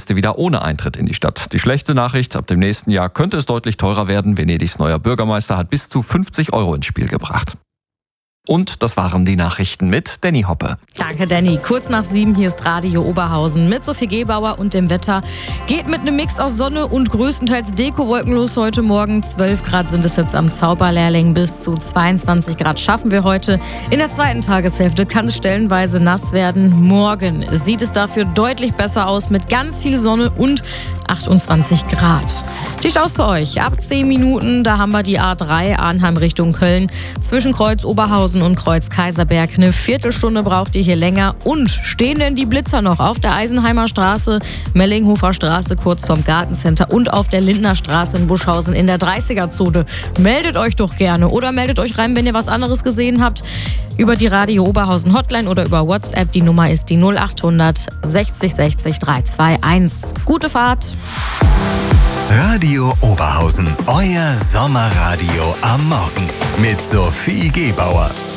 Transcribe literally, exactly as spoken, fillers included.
Gäste wieder ohne Eintritt in die Stadt. Die schlechte Nachricht, ab dem nächsten Jahr könnte es deutlich teurer werden. Venedigs neuer Bürgermeister hat bis zu fünfzig Euro ins Spiel gebracht. Und das waren die Nachrichten mit Danny Hoppe. Danke, Danny. Kurz nach sieben, hier ist Radio Oberhausen mit Sophie Gebauer und dem Wetter. Geht mit einem Mix aus Sonne und größtenteils Dekowolken los heute Morgen. zwölf Grad sind es jetzt am Zauberlehrling, bis zu zweiundzwanzig Grad schaffen wir heute. In der zweiten Tageshälfte kann es stellenweise nass werden. Morgen sieht es dafür deutlich besser aus mit ganz viel Sonne und achtundzwanzig Grad. Die Staus für euch. Ab zehn Minuten, da haben wir die A drei Arnheim Richtung Köln. Zwischen Kreuz Oberhausen und Kreuz Kaiserberg. Eine Viertelstunde braucht ihr hier länger. Und stehen denn die Blitzer noch auf der Eisenheimer Straße, Mellinghofer Straße kurz vorm Gartencenter und auf der Lindner Straße in Buschhausen in der dreißiger-Zone? Meldet euch doch gerne oder meldet euch rein, wenn ihr was anderes gesehen habt. Über die Radio Oberhausen Hotline oder über WhatsApp. Die Nummer ist die null achthundert sechzig sechzig dreihunderteinundzwanzig. Gute Fahrt. Radio Oberhausen, euer Sommerradio am Morgen mit Sophie Gebauer.